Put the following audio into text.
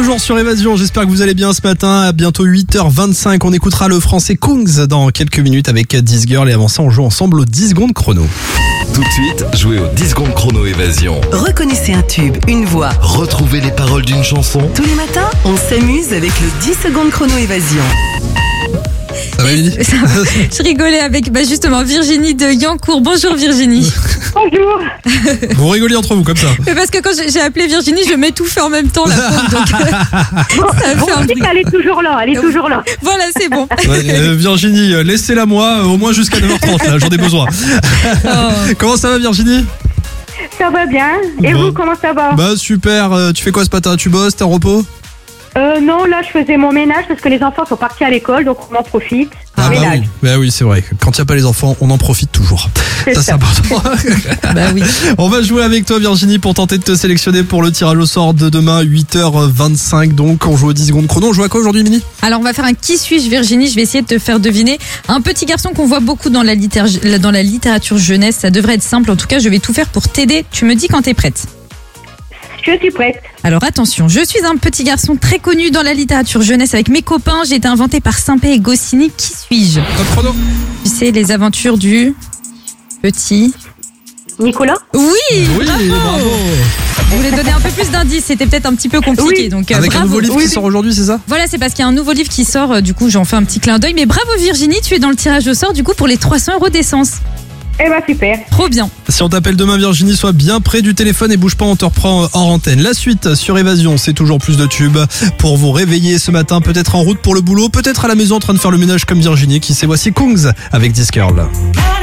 toujours sur Évasion, j'espère que vous allez bien ce matin. À bientôt 8h25, on écoutera le français Kungs dans quelques minutes avec 10 Girls. Et avant ça, on joue ensemble aux 10 secondes chrono. Tout de suite, jouez aux 10 secondes chrono Évasion. Reconnaissez un tube, une voix. Retrouvez les paroles d'une chanson. Tous les matins, on s'amuse avec le 10 secondes chrono Évasion. Ça va, Émilie? Ça va. Je rigolais avec justement Virginie de Yancourt. Bonjour Virginie. Bonjour. Vous rigolez entre vous comme ça? Mais parce que quand j'ai appelé Virginie, je m'étouffais en même temps la pauvre, donc ça fait un bruit. Elle est toujours là, elle est toujours là. Voilà, c'est bon. Virginie, laissez-la moi au moins jusqu'à 9h30, là, j'en ai besoin. Comment ça va Virginie? Ça va bien. Et Bon. vous, comment ça va? Bah super, tu fais quoi ce matin? Tu bosses, t'es en repos? Non, là, je faisais mon ménage parce que les enfants sont partis à l'école, donc on en profite. Ah bah Ménage. oui. Bah oui, c'est vrai. Quand il n'y a pas les enfants, on en profite toujours. C'est Ça, c'est ça. important. Bah oui. On va jouer avec toi Virginie pour tenter de te sélectionner pour le tirage au sort de demain 8h25. Donc on joue aux 10 secondes chrono. On joue à quoi aujourd'hui Mini? Alors on va faire un qui suis-je Virginie. Je vais essayer de te faire deviner un petit garçon qu'on voit beaucoup dans la littérature jeunesse. Ça devrait être simple. En tout cas, je vais tout faire pour t'aider. Tu me dis quand t'es prête. Je suis prête. Alors attention, je suis un petit garçon très connu dans la littérature jeunesse avec mes copains. J'ai été inventé par Saint-Pé et Goscinny. Qui suis-je? Top chrono. Tu sais, les aventures du petit... Nicolas? Oui, Oui, bravo. Je voulais donner un peu plus d'indices, c'était peut-être un petit peu compliqué. Oui. Donc, Avec bravo. un nouveau livre Oui, qui sort aujourd'hui, c'est ça? Voilà, c'est parce qu'il y a un nouveau livre qui sort, du coup j'en fais un petit clin d'œil. Mais bravo Virginie, tu es dans le tirage au sort du coup pour les 300 € d'essence. Eh ben, super. Trop bien. Si on t'appelle demain Virginie, sois bien près du téléphone et bouge pas, on te reprend hors antenne. La suite sur Évasion, c'est toujours plus de tubes pour vous réveiller ce matin, peut-être en route pour le boulot, peut-être à la maison en train de faire le ménage comme Virginie qui sait. Voici Kungs avec 10 Girls.